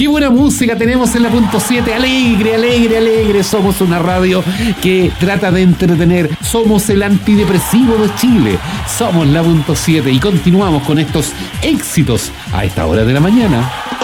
Qué buena música tenemos en la punto 7. Alegre, alegre, alegre. Somos una radio que trata de entretener. Somos el antidepresivo de Chile. Somos la punto 7 y continuamos con estos éxitos a esta hora de la mañana.